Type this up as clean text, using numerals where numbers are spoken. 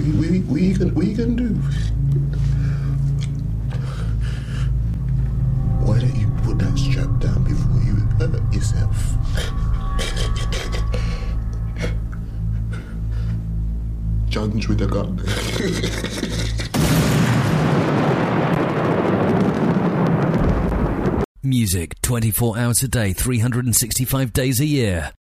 What you gonna do? Why don't you put that strap down before you hurt yourself? Judge with a gun. Music 24 hours a day, 365 days a year.